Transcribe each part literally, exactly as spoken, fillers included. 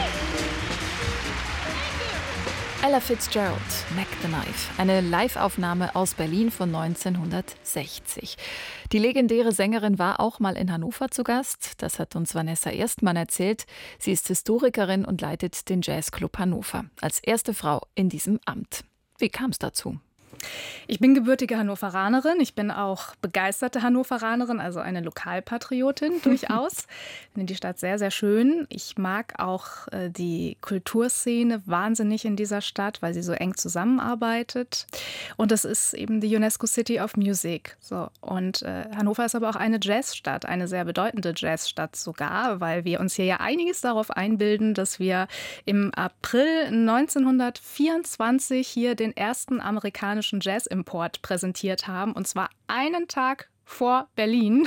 Ella Fitzgerald, Mac the Knife, eine Live-Aufnahme aus Berlin von neunzehnhundertsechzig. Die legendäre Sängerin war auch mal in Hannover zu Gast. Das hat uns Vanessa Erstmann erzählt. Sie ist Historikerin und leitet den Jazzclub Hannover als erste Frau in diesem Amt. Wie kam es dazu? Ich bin gebürtige Hannoveranerin. Ich bin auch begeisterte Hannoveranerin, also eine Lokalpatriotin durchaus. Ich finde die Stadt sehr, sehr schön. Ich mag auch äh, die Kulturszene wahnsinnig in dieser Stadt, weil sie so eng zusammenarbeitet. Und es ist eben die UNESCO City of Music. So. Und äh, Hannover ist aber auch eine Jazzstadt, eine sehr bedeutende Jazzstadt sogar, weil wir uns hier ja einiges darauf einbilden, dass wir im April neunzehnhundertvierundzwanzig hier den ersten amerikanischen Jazz-Import präsentiert haben, und zwar einen Tag vor Berlin,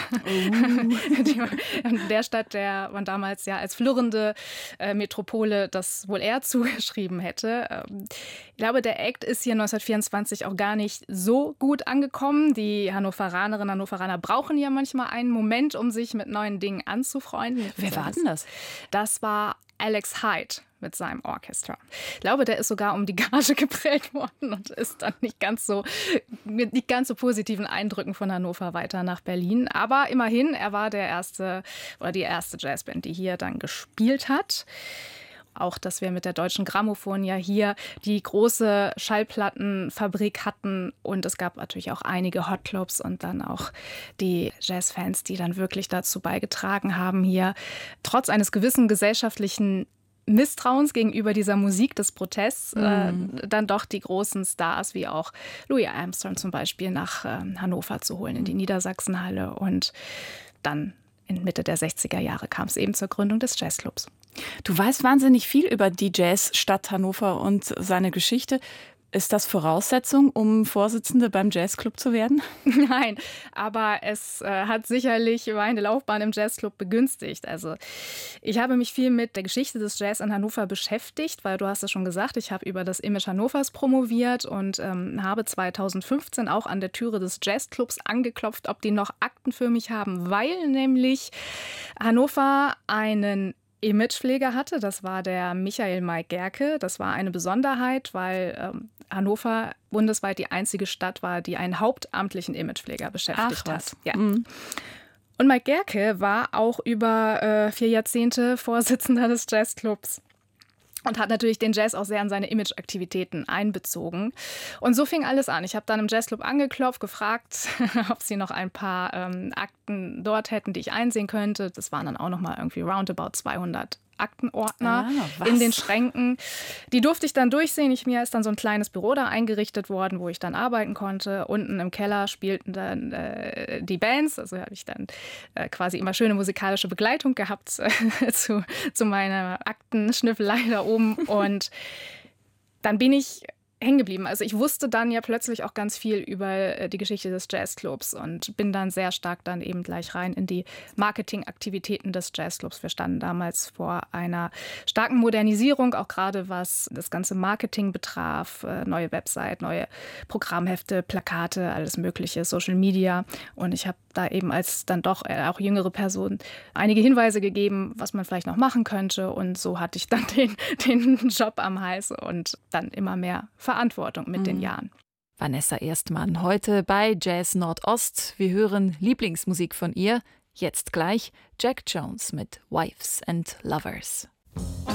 uh. der Stadt, der man damals ja als flirrende äh, Metropole das wohl eher zugeschrieben hätte. Ähm, ich glaube, der Act ist hier neunzehnhundertvierundzwanzig auch gar nicht so gut angekommen. Die Hannoveranerinnen und Hannoveraner brauchen ja manchmal einen Moment, um sich mit neuen Dingen anzufreunden. Wer war denn das? Das war Alex Hyde mit seinem Orchester. Ich glaube, der ist sogar um die Gage geprellt worden und ist dann nicht ganz so mit nicht ganz so positiven Eindrücken von Hannover weiter nach Berlin. Aber immerhin, er war der erste oder die erste Jazzband, die hier dann gespielt hat. Auch, dass wir mit der Deutschen Grammophon ja hier die große Schallplattenfabrik hatten. Und es gab natürlich auch einige Hotclubs und dann auch die Jazzfans, die dann wirklich dazu beigetragen haben, hier trotz eines gewissen gesellschaftlichen Misstrauens gegenüber dieser Musik des Protests mm. äh, dann doch die großen Stars wie auch Louis Armstrong zum Beispiel nach äh, Hannover zu holen, in die Niedersachsenhalle. Und dann in Mitte der sechziger Jahre kam es eben zur Gründung des Jazzclubs. Du weißt wahnsinnig viel über die Jazzstadt Hannover und seine Geschichte. Ist das Voraussetzung, um Vorsitzende beim Jazzclub zu werden? Nein, aber es äh, hat sicherlich meine Laufbahn im Jazzclub begünstigt. Also ich habe mich viel mit der Geschichte des Jazz in Hannover beschäftigt, weil du hast es schon gesagt, ich habe über das Image Hannovers promoviert und ähm, habe zweitausendfünfzehn auch an der Türe des Jazzclubs angeklopft, ob die noch Akten für mich haben, weil nämlich Hannover einen Imagepfleger hatte. Das war der Michael Mike Gerke. Das war eine Besonderheit, weil ähm, Hannover bundesweit die einzige Stadt war, die einen hauptamtlichen Imagepfleger beschäftigt Ach, was. hat. Ja. Mhm. Und Mike Gerke war auch über äh, vier Jahrzehnte Vorsitzender des Jazzclubs. Und hat natürlich den Jazz auch sehr in seine Image-Aktivitäten einbezogen. Und so fing alles an. Ich habe dann im Jazzclub angeklopft, gefragt, ob sie noch ein paar ähm, Akten dort hätten, die ich einsehen könnte. Das waren dann auch noch mal irgendwie roundabout zweihundert Aktenordner ah, in den Schränken. Die durfte ich dann durchsehen. Ich, mir ist dann so ein kleines Büro da eingerichtet worden, wo ich dann arbeiten konnte. Unten im Keller spielten dann äh, die Bands. Also habe ich dann äh, quasi immer schöne musikalische Begleitung gehabt äh, zu, zu meiner Aktenschnüffelei da oben. Und dann bin ich hängen geblieben. Also ich wusste dann ja plötzlich auch ganz viel über die Geschichte des Jazzclubs und bin dann sehr stark dann eben gleich rein in die Marketingaktivitäten des Jazzclubs. Wir standen damals vor einer starken Modernisierung, auch gerade was das ganze Marketing betraf, neue Website, neue Programmhefte, Plakate, alles mögliche, Social Media. Und ich habe da eben als dann doch auch jüngere Person einige Hinweise gegeben, was man vielleicht noch machen könnte. Und so hatte ich dann den, den Job am Hals und dann immer mehr Verantwortung mit mhm. den Jahren. Vanessa Erstmann heute bei Jazz Nordost. Wir hören Lieblingsmusik von ihr. Jetzt gleich Jack Jones mit Wives and Lovers.